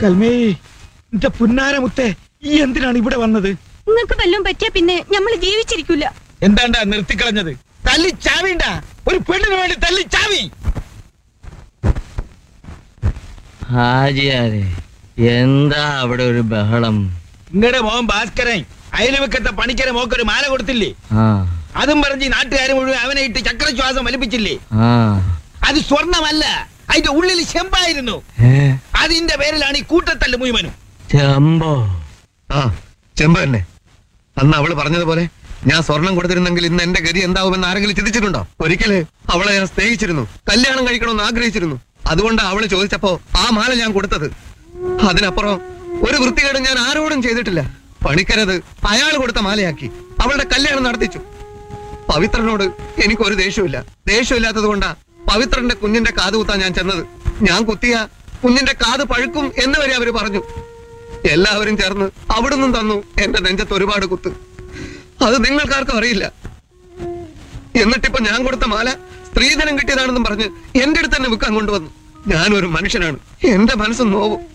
കൽമേ, എന്റെ പുന്നാര മുത്തേ, ഈ എന്തിനാണ് ഇവിടെ വന്നത്? നിങ്ങൾക്ക് വല്ലതും പറ്റിയ പിന്നെ നമ്മൾ ജീവിച്ചിരിക്കൂല. എന്താണ്ടാ നിർത്തിക്കളഞ്ഞത്? തല്ലി ചാവിണ്ട, ഒരു പെണ്ണിന് വേണ്ടി തല്ലി ചാവി. ഹാജിയാരെ, എന്താ അവിടെ ഒരു ബഹളം? നിങ്ങളുടെ മോൻ ഭാസ്കരൻ അയൽവക്കത്തെ പണിക്കരെ മോക്കൊരു മാല കൊടുത്തില്ലേ? അതും പറഞ്ഞ് നാട്ടുകാരെ മുഴുവൻ അവനെ ഇട്ട് ചക്രശ്വാസം വലിപ്പിച്ചില്ലേ? അത് സ്വർണമല്ല, അതിന്റെ ഉള്ളിൽ ചെമ്പായിരുന്നു. അതിന്റെ പേരിലാണ് ഈ കൂട്ടത്തല്ല് മുഴുവനും. ചെമ്പോ? ചെമ്പ് തന്നെ. അന്ന് അവള് പറഞ്ഞതുപോലെ ഞാൻ സ്വർണം കൊടുത്തിരുന്നെങ്കിൽ ഇന്ന് എന്റെ ഗതി എന്താവുമെന്ന് ആരെങ്കിലും ചിന്തിച്ചിട്ടുണ്ടോ? ഒരിക്കല് അവളെ ഞാൻ സ്നേഹിച്ചിരുന്നു, കല്യാണം കഴിക്കണമെന്ന് ആഗ്രഹിച്ചിരുന്നു. അതുകൊണ്ടാണ് അവള് ചോദിച്ചപ്പോ ആ മാല ഞാൻ കൊടുത്തത്. അതിനപ്പുറം ഒരു വൃത്തികേടും ഞാൻ ആരോടും ചെയ്തിട്ടില്ല. പണിക്കരത് അയാൾ കൊടുത്ത മാലയാക്കി അവളുടെ കല്യാണം നടത്തിച്ചു. പവിത്രനോട് എനിക്കൊരു ദേഷ്യമില്ല. ദേഷ്യമില്ലാത്തത് കൊണ്ടാ പവിത്രന്റെ കുഞ്ഞിന്റെ കാത് കുത്താൻ ഞാൻ ചെന്നത്. ഞാൻ കുത്തിയ കുഞ്ഞിന്റെ കാത് പഴുക്കും എന്ന് വരെ അവര് പറഞ്ഞു. എല്ലാവരും ചേർന്ന് അവിടുന്ന് തന്നു എന്റെ നെഞ്ചത്ത് ഒരുപാട് കുത്ത്. അത് നിങ്ങൾക്കാർക്കും അറിയില്ല. എന്നിട്ടിപ്പോ ഞാൻ കൊടുത്ത മാല സ്ത്രീധനം കിട്ടിയതാണെന്നും പറഞ്ഞ് എന്റെ അടുത്ത് തന്നെ വിൽക്കാൻ കൊണ്ടുവന്നു. ഞാനൊരു മനുഷ്യനാണ്, എന്റെ മനസ്സ് നോവും.